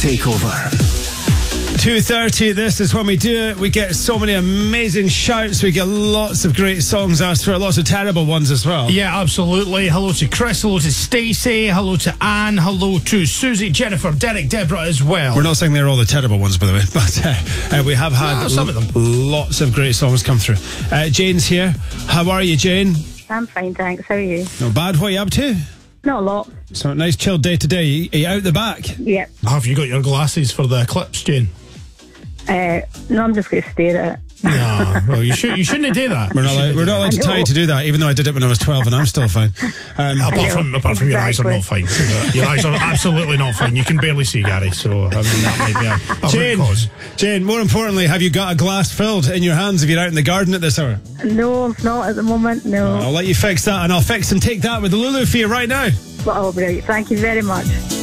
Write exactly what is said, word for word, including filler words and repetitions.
Takeover. two thirty, this is when we do it. We get so many amazing shouts. We get lots of great songs asked for, lots of terrible ones as well. Yeah, absolutely. Hello to Chris, hello to Stacey, hello to Anne, hello to Susie, Jennifer, Derek, Deborah as well. We're not saying they're all the terrible ones, by the way, but uh, uh, we have had no, some of them. lots of great songs come through. Uh, Jane's here. How are you, Jane? I'm fine, thanks. How are you? Not bad. What are you up to? Not a lot. So, nice chilled day today. Are you out the back? Yep. Have you got your glasses for the eclipse, Jane? Uh, no, I'm just going to stare at it. No, well, you, should, you shouldn't do that. We're not allowed, we're not allowed to tell you to do that, even though I did it when I was twelve and I'm still fine. Um, apart from, apart from your eyes are not fine. Your eyes are absolutely not fine. You can barely see, Gary, so I mean, that might be a, a Jane, root cause. Jane, more importantly, have you got a glass filled in your hands if you're out in the garden at this hour? No, I'm not at the moment, no. I'll let you fix that, and I'll fix and take that with the Lulu for you right now. Oh, brilliant. Thank you very much.